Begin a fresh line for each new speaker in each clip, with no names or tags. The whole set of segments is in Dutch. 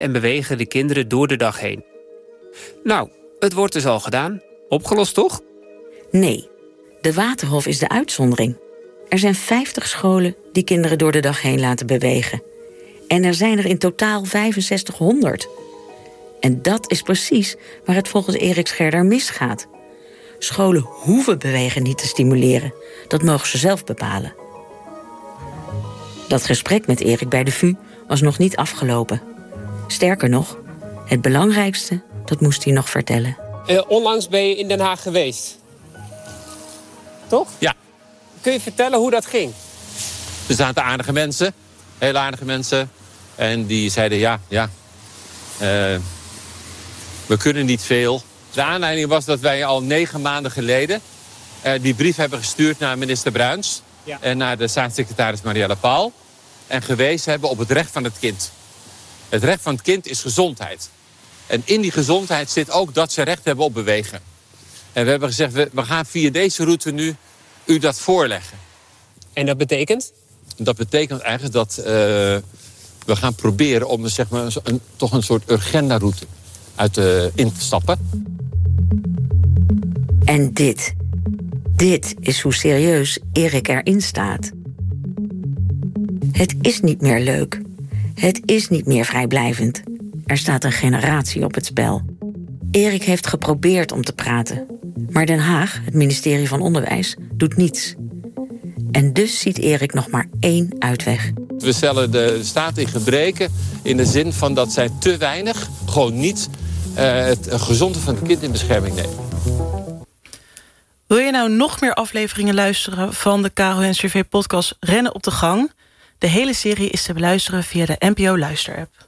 en bewegen de kinderen door de dag heen. Nou, het wordt dus al gedaan. Opgelost, toch?
Nee, de Waterhof is de uitzondering. Er zijn 50 scholen die kinderen door de dag heen laten bewegen. En er zijn er in totaal 6500. En dat is precies waar het volgens Erik Scherder misgaat. Scholen hoeven bewegen niet te stimuleren. Dat mogen ze zelf bepalen. Dat gesprek met Erik bij de VU was nog niet afgelopen. Sterker nog, het belangrijkste, dat moest hij nog vertellen.
Onlangs ben je in Den Haag geweest. Toch?
Ja.
Kun je vertellen hoe dat ging?
Er zaten aardige mensen, heel aardige mensen. En die zeiden we kunnen niet veel. De aanleiding was dat wij al 9 maanden geleden die brief hebben gestuurd naar minister Bruins. Ja. En naar de staatssecretaris Marielle Paal. En gewezen hebben op het recht van het kind. Het recht van het kind is gezondheid. En in die gezondheid zit ook dat ze recht hebben op bewegen. En we hebben gezegd, we gaan via deze route nu u dat voorleggen.
En dat betekent?
Dat betekent eigenlijk dat we gaan proberen om toch een soort agenda-route in te stappen.
En dit is hoe serieus Erik erin staat. Het is niet meer leuk. Het is niet meer vrijblijvend. Er staat een generatie op het spel. Erik heeft geprobeerd om te praten. Maar Den Haag, het ministerie van Onderwijs, doet niets. En dus ziet Erik nog maar 1 uitweg.
We stellen de staat in gebreken in de zin van dat zij te weinig, gewoon niet, het gezonde van het kind in bescherming nemen.
Wil je nou nog meer afleveringen luisteren van de KRO-NCRV-podcast Rennen op de Gang? De hele serie is te beluisteren via de NPO Luister-app.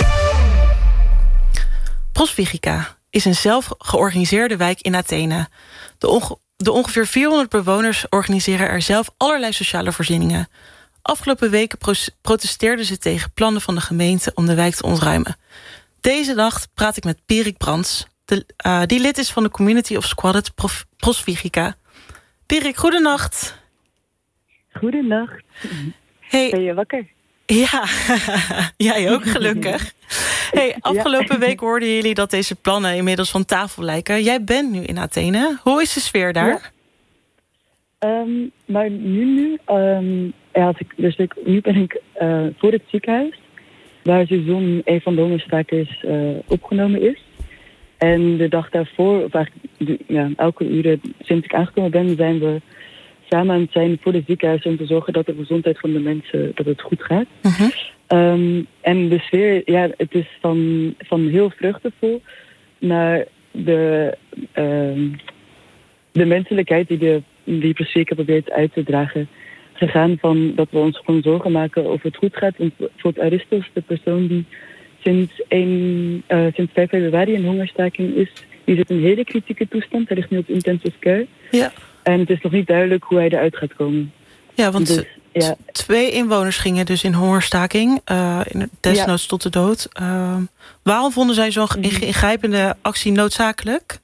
Prosvigica is een zelf georganiseerde wijk in Athene. De ongeveer 400 bewoners organiseren er zelf allerlei sociale voorzieningen. Afgelopen weken protesteerden ze tegen plannen van de gemeente om de wijk te ontruimen. Deze nacht praat ik met Pierik Brands, die lid is van de Community of Squatted Prosvigica. Pierik, goedenacht.
Goedenacht.
Hey.
Ben je wakker?
Ja, jij ook gelukkig. Hey, afgelopen week hoorden jullie dat deze plannen inmiddels van tafel lijken. Jij bent nu in Athene. Hoe is de sfeer daar?
Ja. Maar nu ben ik voor het ziekenhuis, waar seizoen een van de hongerstakers opgenomen is. En de dag daarvoor, of eigenlijk elke uur sinds ik aangekomen ben, zijn we samen aan het zijn voor het ziekenhuis om te zorgen dat de gezondheid van de mensen, dat het goed gaat.
Uh-huh.
En de sfeer, het is van heel vreugdevol naar de menselijkheid die Prosvigica probeert uit te dragen gegaan, van dat we ons gewoon zorgen maken of het goed gaat. Want bijvoorbeeld Aristos, de persoon die sinds 5 februari in hongerstaking is, die zit in een hele kritieke toestand. Hij ligt nu op intensive care. Ja. En het is nog niet duidelijk hoe hij eruit gaat komen.
Ja, want 2 inwoners gingen dus in hongerstaking, desnoods tot de dood. Waarom vonden zij zo'n ingrijpende actie noodzakelijk?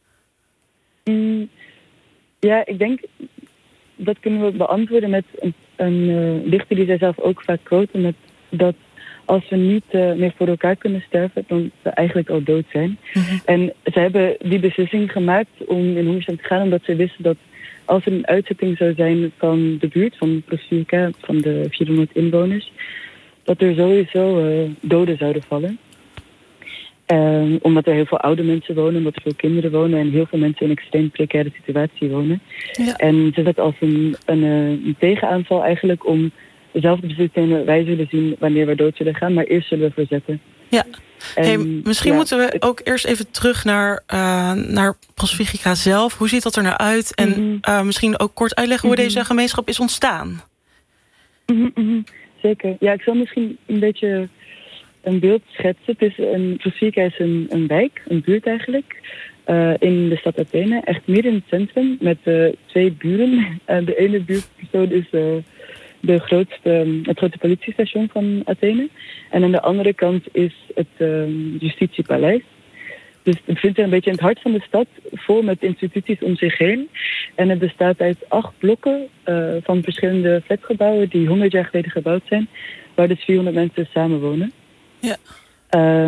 Ik denk dat kunnen we beantwoorden met een dichter die zij zelf ook vaak quote, met dat als we niet meer voor elkaar kunnen sterven, dan we eigenlijk al dood zijn. Mm-hmm. En ze hebben die beslissing gemaakt om in hongerstaking te gaan, omdat ze wisten dat als er een uitzetting zou zijn van de buurt, van Prosvigica, van de 400 inwoners, dat er sowieso doden zouden vallen. Omdat er heel veel oude mensen wonen, omdat er veel kinderen wonen en heel veel mensen in een extreem precaire situatie wonen. Ja. En ze zetten als een tegenaanval eigenlijk om dezelfde beslissingen wij zullen zien wanneer we dood zullen gaan, maar eerst zullen we verzetten.
Ja. Misschien moeten we ook eerst even terug naar Prosvigica zelf. Hoe ziet dat er nou uit? En misschien ook kort uitleggen hoe deze gemeenschap is ontstaan.
Zeker. Ja, ik zal misschien een beetje een beeld schetsen. Prosvigica is een wijk, een buurt eigenlijk, in de stad Athene. Echt midden in het centrum met 2 buren. De ene buurtpersoon is het grootste politiestation van Athene. En aan de andere kant is het justitiepaleis. Dus het bevindt zich een beetje in het hart van de stad, vol met instituties om zich heen. En het bestaat uit 8 blokken van verschillende flatgebouwen die 100 jaar geleden gebouwd zijn, waar dus 400 mensen samenwonen.
Ja.